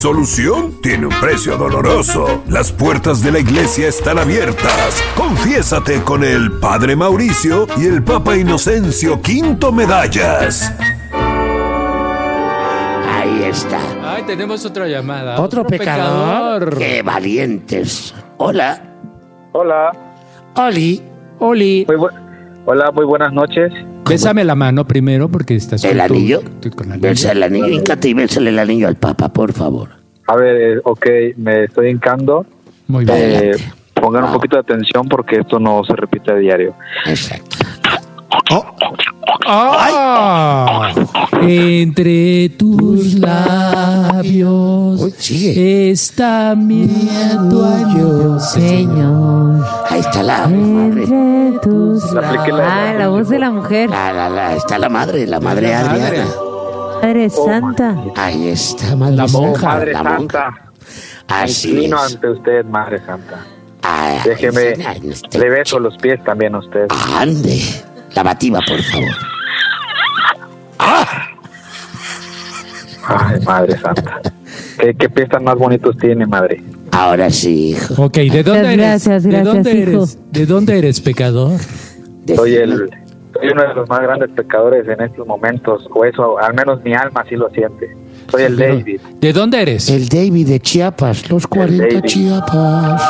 Solución tiene un precio doloroso. Las puertas de la iglesia están abiertas. Confiésate con el Padre Mauricio y el Papa Inocencio V Medallas. Ahí está. Ay, tenemos otra llamada. ¿Otro pecador? ¡Qué valientes! Hola. Hola. Oli. Hola, muy buenas noches. Bésame la mano primero porque estás ¿El anillo? con el anillo. Besa el anillo, híncate y bésale el anillo al Papa, por favor. A ver, ok, me estoy hincando. Muy bien. Pongan un poquito de atención porque esto no se repite a diario. Exacto. ¡Ah! Entre tus labios Uy, sigue. está mi anillo, Señor. Ahí está la madre. Entre tus apliqué la voz de la mujer. Está la madre Adriana. Madre Santa. Ahí está, madre La monja. Santa, Madre la Santa, monja. Así inclino es. ante usted, Madre Santa. Ay, Déjeme, este le beso los pies también a usted. Ande. Lavativa, por favor. Ay, Madre Santa. ¿Qué pies tan más bonitos tiene, Madre? Ahora sí, hijo. Ok, ¿de dónde eres? Gracias, ¿De dónde hijo. eres? ¿De dónde eres, pecador? Soy uno de los más grandes pecadores en estos momentos, o eso, al menos mi alma sí lo siente. Soy el Pero, David. ¿de dónde eres? El David de Chiapas, los 40 David. Chiapas,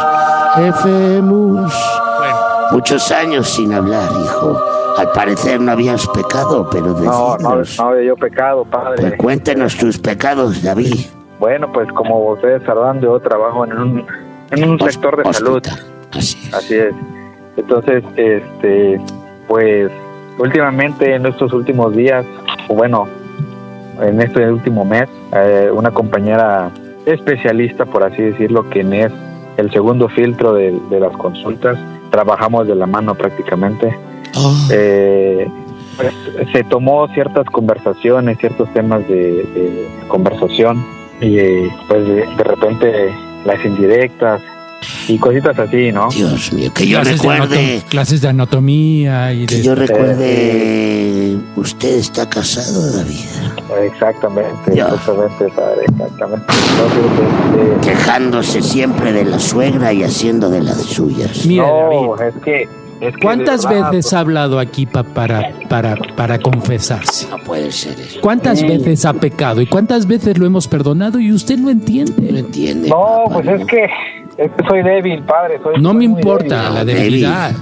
FEMUS. Muchos años sin hablar, hijo. Al parecer no habías pecado, pero No decídnos. había yo pecado, Pues Padre. cuéntenos tus pecados, David. Bueno, pues como ustedes sabrán, yo trabajo en un sector de salud. Hospital. Así es. Así es. Entonces, pues últimamente en estos últimos días, o bueno, en este último mes, una compañera especialista, por así decirlo, quien es el segundo filtro de las consultas, trabajamos de la mano prácticamente. Oh, Pues se tomó ciertas conversaciones, ciertos temas de conversación y pues de repente las indirectas y cositas así, ¿no? Dios mío, que yo Clases de recuerde. clases de anatomía y Que de... yo recuerde. Usted está casado, David. Exactamente, Ya. exactamente, padre, exactamente. Entonces, Quejándose siempre de la suegra y haciendo de las suyas. Mira, no, David, es que ¿cuántas de verdad, veces ha hablado aquí para confesarse? No puede ser eso. ¿Cuántas Sí. veces ha pecado y cuántas veces lo hemos perdonado y usted no No entiende? entiende. No, papá, pues es que soy débil, padre. No soy me muy importa débil. la David. debilidad.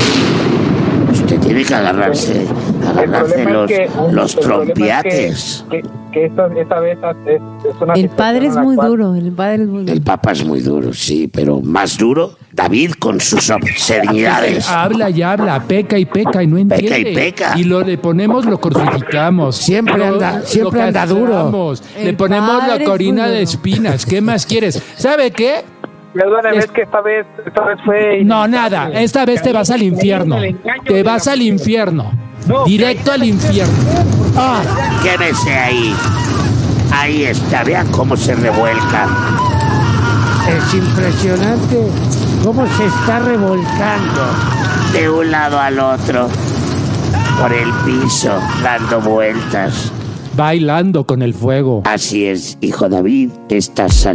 Usted tiene que agarrarse El problema es que- los el problema es trompiates. que esta vez es una El situación padre es en la muy cual- duro, el padre es muy duro. El Papa es muy duro, sí, pero más duro David con sus obscenidades. Habla y habla, peca y no entiende. Peca y peca. Y lo le ponemos, lo crucificamos. Siempre anda duro. castramos, Le El ponemos padre la es corina muy de duro. espinas. ¿Qué más quieres? ¿Sabe qué? Perdóneme, Es- es que esta vez fue... No, nada. Esta vez te vas al infierno. Te vas al infierno. Directo al infierno. ¡Ah! Quédese ahí. Ahí está, vean cómo se revuelca. Es impresionante cómo se está revolcando de un lado al otro por el piso, dando vueltas. Bailando con el fuego. Así es, hijo David, estás